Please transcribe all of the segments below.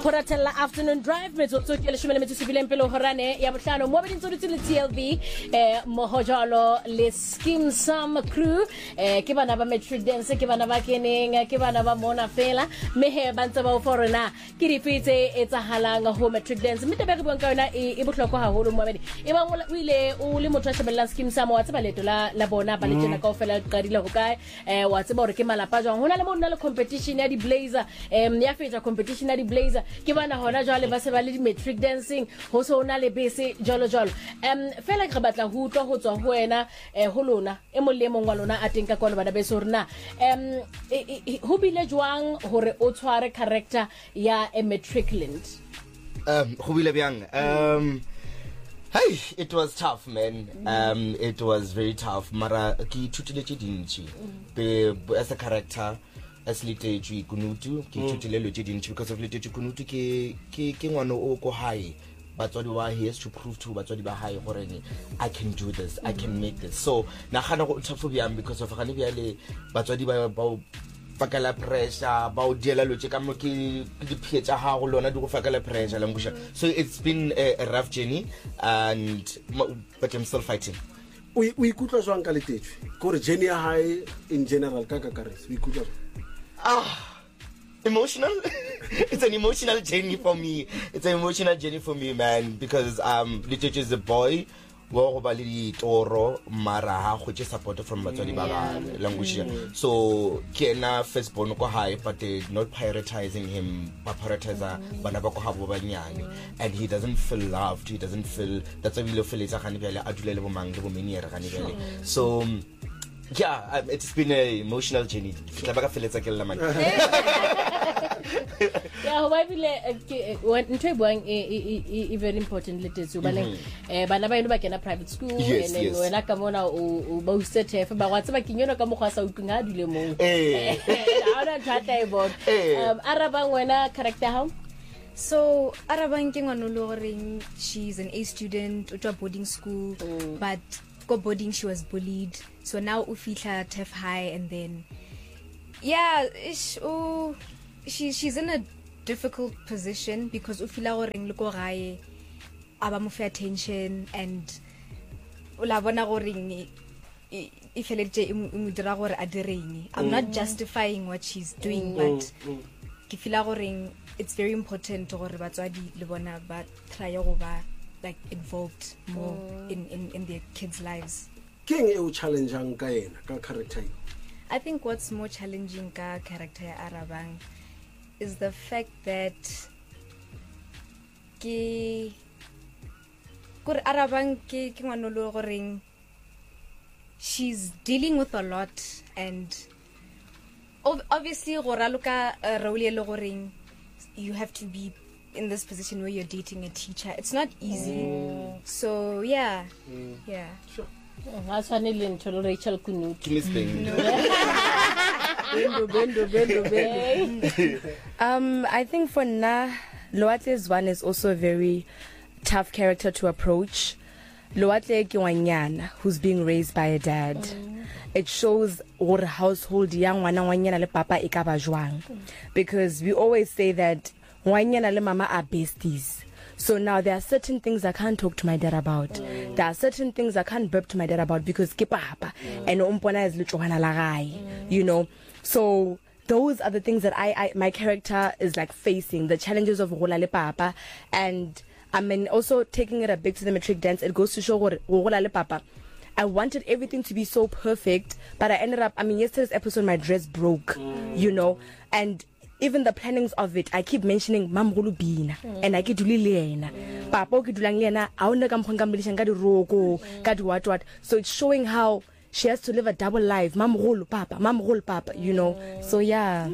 Horatella Afternoon Drive metsotso ke 17 pele horane ya bohlano mo bedintso di le TLV mohojalo le Skim Sam crew ke bana ba Metric Dance ke bana ba keneng ke bana ba mona fela mehe ba ntse ba o forena ke dipitse etsahalang ho Metric Dance mme tebe ke buang ka yona e bohlokwa haholo mo bedi e bang o ile o le motho a shebellang Skim Sam wa tseba leto la bona ba le tjena kaofela qadile ho kae wa tseba hore ke malapa jwang hona le monna le competition ya di Blazer ya fetsa competition ya di Blazer ke bana hona jwale ba se ba le di Metric Dancing ho so na le bese jalo fela ke batla ho utlwa ho tswa ho wena ho lona e mo le mong wa lona a teng ka kwana bana beso rena ho bile jwang hore o tshware character ya a Matriculant ho bile byang hey, it was tough, man. It was very tough. Mara ki tutile chidinchi. As a character, as liteji kunutu, ki tutile lo chidinchi because of liteji kunutu ki ngwano o ko high. But what he has to prove to but what high already. I can do this. I can make this. So na khana go tough because of khani biale but what fakala pressure ba o diela lo tsheka mo ke diphetsa ha go lona di go fakala pressure la ngusha so it's been a rough journey but I'm still fighting we ikutla jwang ka letetjwe gore journey ya hae in general ka kakaretse we ikutla emotional it's an emotional journey for me man because letetjwe is a boy wo ba le toro mara ha go tse support from batswadi ba language so kena first born ko high but they not prioritizing him ba prioritizer bana ba ko ha bo banyane and he doesn't feel loved he doesn't feel that's why we lo feletsa gane bjale a dulele bo mang le bo meniere gane bjale so yeah it's been an emotional journey fitla ba ka feletsa ke lla man yeah why bile ntwe boang e very important letetso ba le bana ba eno ba kena private school and wena ka mona o ba usete fa ba wa tseba kinyona ka mogwa sa utlunga a dule mo ana thata e bon arabang wena character how so arabang ke ngwana lo goreng she's an A student o twa boarding school but go boarding she was bullied so now u fitla TEF high and then yeah she's in a difficult position because u fila goreng le go gae aba mo fa attention and la bona goreng if eletse mo dira gore a direng I'm not justifying what she's doing but ke fila goreng it's very important gore batswadi le bona ba try go ba like involved more in their kids lives king e o challenging ka yena ka character I think what's more challenging ka character ya Arabang is the fact that Arabang ke ngwana lo goreng she's dealing with a lot and obviously gora loka role le goreng you have to be in this position where you're dating a teacher it's not easy so yeah sure Aswanele ntolo Rachel Kunutu Miss Beng I think for Na Loatle's one is also a very tough character to approach. Loatle ke ngwanyana who's being raised by a dad. It shows our household yang ngwanyana le papa e ka ba jwang because we always say that ngwanyana le mama are besties. So now there are certain things I can't talk to my dad about. There are certain things I can't burp to my dad about because ke papa and umpona is lutshwana la gae, you know. So those are the things that my character is like facing, the challenges of gola le papa. And I mean also taking it a bit to the Matric Dance, it goes to show gola le papa. I wanted everything to be so perfect, but I ended up, yesterday's episode my dress broke, you know, and even the plannings of it, I keep mentioning Mamgulu Bina and I get to Liliana. Papa Kidulangiana, I only come from Gambilishan Roko, what. So it's showing how she has to live a double life. Mamgulu Papa, you know. So yeah.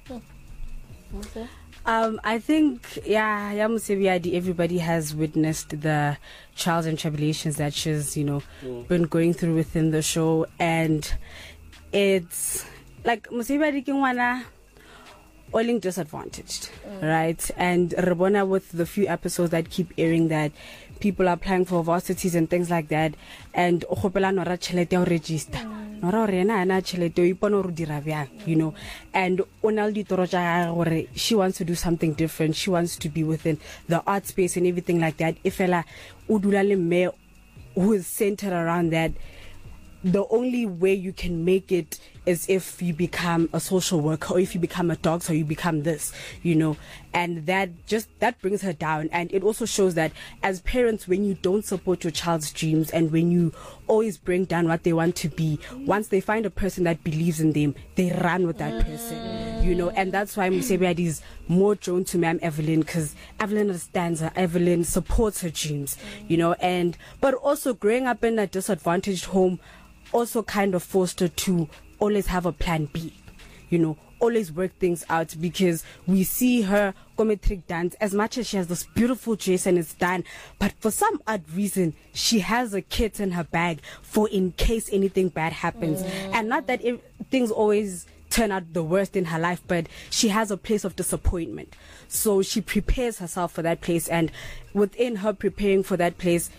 I think everybody has witnessed the trials and tribulations that she's, been going through within the show, and it's like Musibadi Kingwana all disadvantaged, right? And Rabona with the few episodes that keep airing that people are applying for varsities and things like that, and Ochopela Nora Chelete register. nora re na ana chelete o ipona ro dira bjang, you know, and ona le ditoro tša gore she wants to do something different, she wants to be within the art space and everything like that. Ifela o dula le mme who is centered around that. The only way you can make it is if you become a social worker, or if you become a doctor, or you become this, you know, and that brings her down. And it also shows that as parents, when you don't support your child's dreams and when you always bring down what they want to be, once they find a person that believes in them, they run with that person, you know. And that's why Musebiadi is more drawn to Ma'am Evelyn, because Evelyn understands her, Evelyn supports her dreams, you know. And but also growing up in a disadvantaged home also kind of forced her to always have a plan B, you know, always work things out, because we see her cometric dance as much as she has this beautiful dress and it's done, but for some odd reason she has a kit in her bag for in case anything bad happens. And not that things always turn out the worst in her life, but she has a place of disappointment, so she prepares herself for that place. And within her preparing for that place,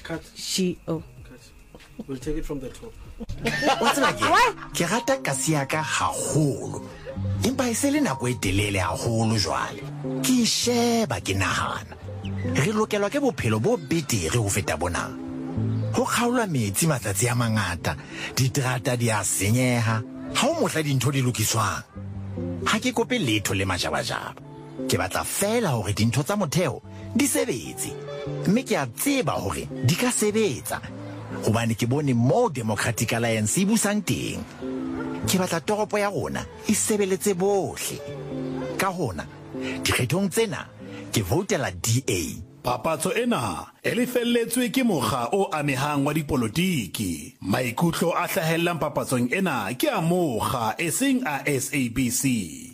we'll take it from the top. What's like ke rata kasiaka haholo empa isele nako e telele haholo jwale ke sheba ke nahana re lokelwa ke bophelo bo betere ho feta bona ho khaula metsi matsatsi a mangata diterata di a senyeha ha o mohla dintho di lokiswang ha ke kope letho le majabajaba ke batla fela hore dintho tsa motheo di sebetse mme ke a tseba hore di ka sebetsa hobane ke bone mo Democratic Alliance e busang teng ke batla toropo ya rona e sebeletse bohle ka hona dikgethong tsena ke votela DA. Papatso ena e lefelletswe ke mokga o amehang wa dipolotiki. Maikutlo a hlahellang papatsong ena ke a mokga e seng a SABC.